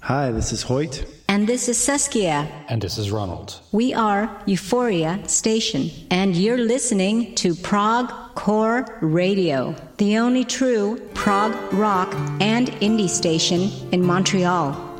Hi, this is Hoyt. And this is Saskia. And this is Ronald. We are Euphoria Station, and you're listening to Prog Core Radio, the only true prog rock and indie station in Montreal.